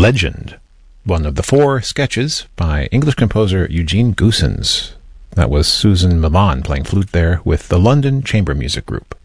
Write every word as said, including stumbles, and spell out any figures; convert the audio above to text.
Legend, one of the four sketches by English composer Eugene Goossens. That was Susan Milan playing flute there with the London Chamber Music Group.